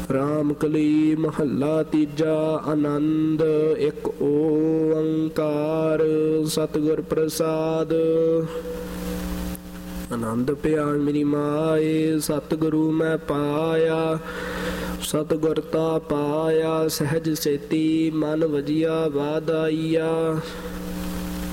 ਰਾਮ ਕਲੀ ਮਹੱਲਾ ਤੀਜਾ। ਆਨੰਦ ਇੱਕ ਓੰਕਾਰ ਸਤਿਗੁਰ ਪ੍ਰਸਾਦ। ਆਨੰਦ ਪਿਆ ਮੇਰੀ ਮਾਏ ਸਤਿਗੁਰੂ ਮੈਂ ਪਾਇਆ। ਸਤਿਗੁਰ ਤਾ ਪਾਇਆ ਸਹਿਜ ਸੇਤੀ ਮਨ ਵਜਿਆ ਵਾਧਾਈਆ।